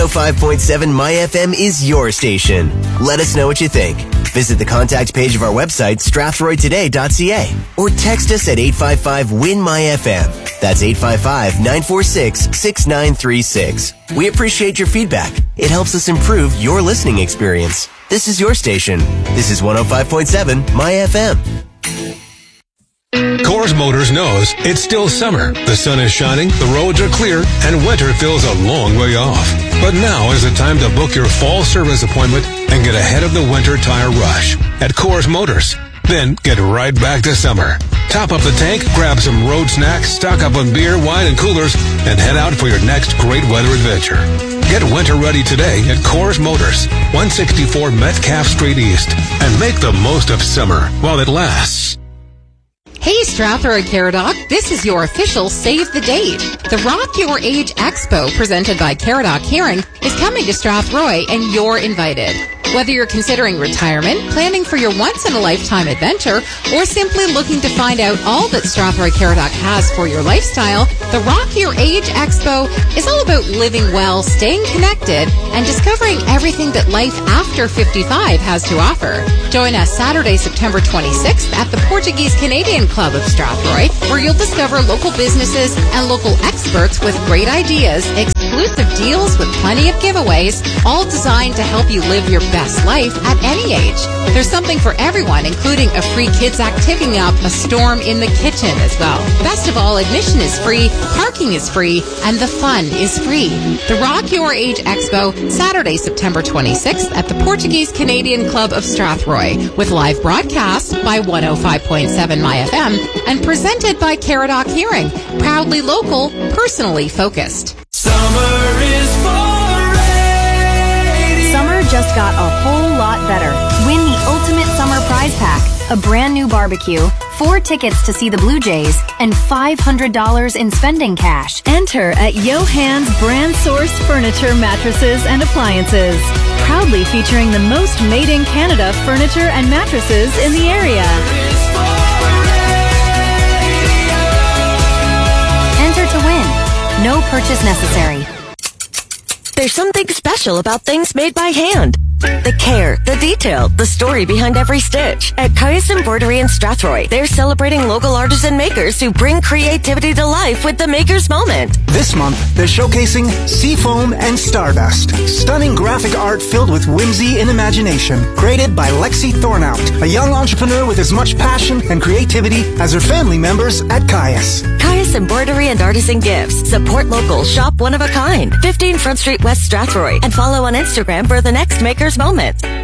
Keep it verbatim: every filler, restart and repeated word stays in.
oh five point seven My F M is your station. Let us know what you think. Visit the contact page of our website, strathroy today dot c a, or text us at eight five five, W I N, M Y F M. That's eight five five, nine four six, six nine three six. We appreciate your feedback. It helps us improve your listening experience. This is your station. This is one oh five point seven My F M. Coors Motors knows it's still summer. The sun is shining, the roads are clear, and winter feels a long way off. But now is the time to book your fall service appointment and get ahead of the winter tire rush at Coors Motors. Then get right back to summer. Top up the tank, grab some road snacks, stock up on beer, wine, and coolers, and head out for your next great weather adventure. Get winter ready today at Coors Motors, one sixty-four Metcalf Street East, and make the most of summer while it lasts. Hey Strathroy Caradoc, this is your official Save the Date. The Rock Your Age Expo, presented by Caradoc Hearing, is coming to Strathroy, and you're invited. Whether you're considering retirement, planning for your once-in-a-lifetime adventure, or simply looking to find out all that Strathroy Caradoc has for your lifestyle, the Rock Your Age Expo is all about living well, staying connected, and discovering everything that life after fifty-five has to offer. Join us Saturday, September twenty-sixth at the Portuguese Canadian Club of Strathroy, where you'll discover local businesses and local experts with great ideas, exclusive deals with plenty of giveaways, all designed to help you live your best life at any age. There's something for everyone, including a free kids activity up, a storm in the kitchen as well. Best of all, admission is free, parking is free, and the fun is free. The Rock Your Age Expo, Saturday, September twenty-sixth at the Portuguese Canadian Club of Strathroy, with live broadcast by one oh five point seven My F M and presented by Caradoc Hearing. Proudly local, personally focused. Summer is for radio. Summer just got a whole lot better. Win the ultimate summer prize pack, a brand new barbecue, four tickets to see the Blue Jays, and five hundred dollars in spending cash. Enter at Johann's brand sourced furniture, mattresses, and appliances. Proudly featuring the most made-in-Canada furniture and mattresses in the area. Enter to win. No purchase necessary. There's something special about things made by hand. The care, the detail, the story behind every stitch. At Caius Embroidery in Strathroy, they're celebrating local artisan makers who bring creativity to life with the Maker's Moment. This month, they're showcasing Seafoam and Stardust. Stunning graphic art filled with whimsy and imagination. Created by Lexi Thornout, a young entrepreneur with as much passion and creativity as her family members at Caius. Caius Embroidery and Artisan Gifts. Support local, shop one of a kind. fifteen Front Street West, Strathroy. And follow on Instagram for the next Maker's Moment.